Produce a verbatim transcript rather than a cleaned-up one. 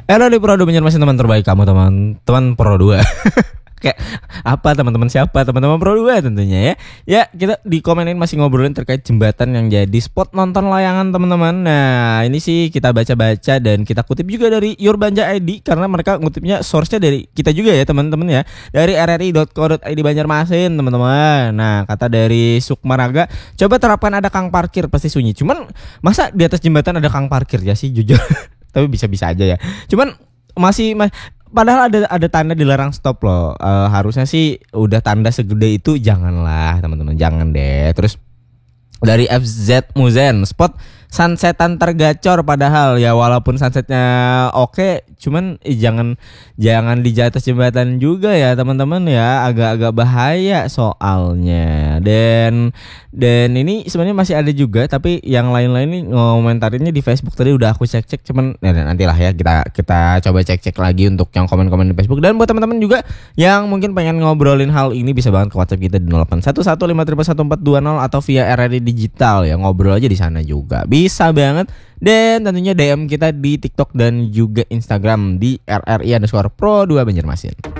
Halo di Pro dua Banjarmasin, teman terbaik kamu, teman teman Pro dua. Kayak apa teman-teman, siapa teman-teman Pro dua tentunya ya. Ya, kita di komenin masih ngobrolin terkait jembatan yang jadi spot nonton layangan teman-teman. Nah, ini sih kita baca-baca dan kita kutip juga dari Yurbanja I D karena mereka ngutipnya source-nya dari kita juga ya teman-teman ya. Dari r r i dot co dot i d Banjarmasin teman-teman. Nah, kata dari Sukmaraga, coba terapkan ada kang parkir pasti sunyi. Cuman masa di atas jembatan ada kang parkir ya sih jujur. Tapi bisa-bisa aja ya. Cuman masih ma- padahal ada ada tanda dilarang stop loh. Uh, harusnya sih udah tanda segede itu janganlah teman-teman, jangan deh. Terus dari F Z Muzen, spot sunsetan tergacor padahal ya walaupun sunsetnya oke, cuman eh, jangan jangan di atas jembatan juga ya teman-teman ya, agak-agak bahaya soalnya. Dan dan ini sebenarnya masih ada juga tapi yang lain-lain nih ngomentarinnya di Facebook tadi udah aku cek-cek, cuman ya nantilah ya kita kita coba cek-cek lagi untuk yang komen-komen di Facebook. Dan buat teman-teman juga yang mungkin pengen ngobrolin hal ini bisa banget ke WhatsApp kita di nol delapan satu satu lima satu satu empat dua nol atau via R R I Digital ya, ngobrol aja di sana juga. Bisa banget. Dan tentunya D M kita di TikTok dan juga Instagram di R R I underscore Pro dua Banjarmasin.